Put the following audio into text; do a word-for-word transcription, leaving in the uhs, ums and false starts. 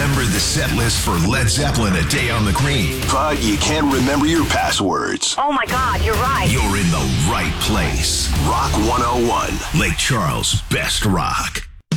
remember the set list for Led Zeppelin A Day on the Green, but you can't remember your passwords. Oh my God, you're right. You're in the right place. Rock one oh one. Lake Charles' best rock.